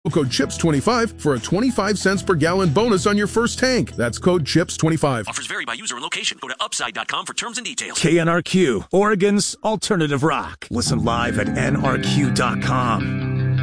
Code CHIPS25 for a 25 cents per gallon bonus on your first tank. That's code CHIPS25. Offers vary by user and location. Go to upside.com for terms and details. KNRQ, Oregon's alternative rock. Listen live at nrq.com.